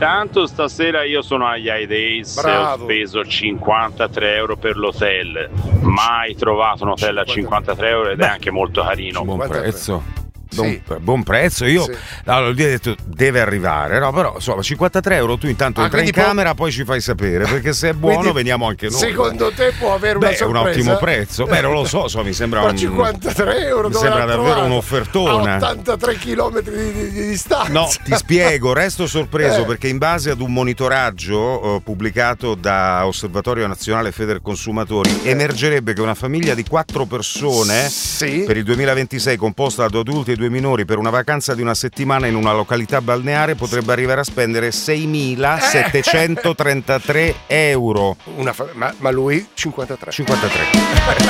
Intanto stasera io sono agli High Days e ho speso 53 euro per l'hotel. Mai trovato un hotel a 53 euro ed è anche molto carino. Buon prezzo. Buon prezzo. Io allora, gli ho detto deve arrivare, no? Però insomma 53 euro tu intanto entri in camera, poi ci fai sapere, perché se è buono veniamo anche noi. Secondo te può avere una sorpresa? È un ottimo prezzo. Beh, non lo so, mi sembra un 53 euro mi sembra davvero un'offertona. A 83 km di distanza. No, ti spiego, resto sorpreso perché in base ad un monitoraggio pubblicato da Osservatorio Nazionale Federconsumatori emergerebbe che una famiglia di 4 persone per il 2026 composta da adulti e 2 minori per una vacanza di una settimana in una località balneare potrebbe arrivare a spendere 6.733 euro. Ma lui 53.